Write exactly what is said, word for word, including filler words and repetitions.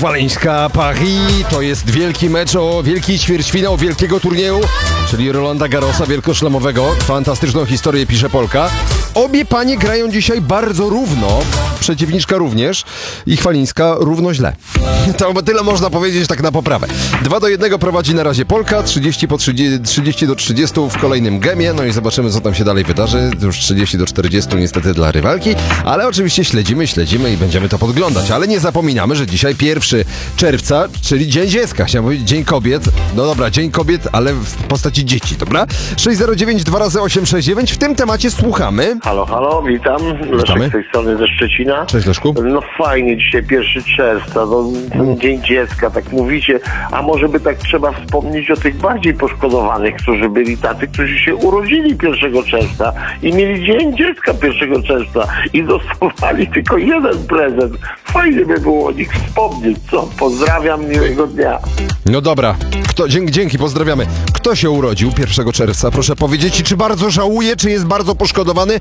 Chwaleńska Paris. To jest wielki mecz o wielki ćwierćfinał wielkiego turnieju, czyli Rolanda Garrosa wielkoszlemowego. Fantastyczną historię pisze Polka. Obie panie grają dzisiaj bardzo równo, przeciwniczka również i Chwalińska równo źle. To tyle można powiedzieć tak na poprawę. dwa do jednego prowadzi na razie Polka, trzydzieści po trzydzieści, trzydzieści do trzydziestu w kolejnym gemie, no i zobaczymy, co tam się dalej wydarzy. Już trzydzieści do czterdziestu niestety dla rywalki, ale oczywiście śledzimy, śledzimy i będziemy to podglądać. Ale nie zapominamy, że dzisiaj pierwszego czerwca, czyli Dzień Dziecka. Chciałem powiedzieć Dzień Kobiet. No dobra, Dzień Kobiet, ale w postaci dzieci, dobra? sześć zero dziewięć dwa razy osiem sześć dziewięć. W tym temacie słuchamy. Halo, halo, witam. Leszek z tej strony ze Szczecina. Cześć, Leszku. No fajnie, dzisiaj pierwszego czerwca, no, ten Dzień Dziecka, tak mówicie, a może by tak trzeba wspomnieć o tych bardziej poszkodowanych, którzy byli tacy, którzy się urodzili pierwszego czerwca i mieli Dzień Dziecka pierwszego czerwca i dostawali tylko jeden prezent. Fajnie by było o nich wspomnieć, co? Pozdrawiam, miłego dnia. No dobra, kto, dzięki, dzięki, pozdrawiamy. Kto się urodził pierwszego czerwca? Proszę powiedzieć, i czy bardzo żałuje, czy jest bardzo poszkodowany?